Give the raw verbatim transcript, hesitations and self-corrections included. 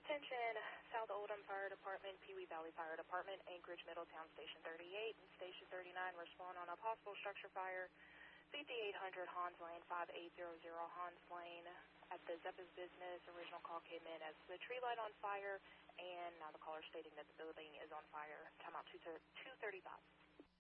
Attention, South Oldham Fire Department, Pewee Valley Fire Department, Anchorage, Middletown, Station thirty-eight, and Station thirty-nine respond on a possible structure fire, C T eight hundred Hans Lane, five eight zero zero Hans Lane. At the Zeppa's business, original call came in as the tree light on fire, and now the caller stating that the building is on fire. Time out two thirty-five.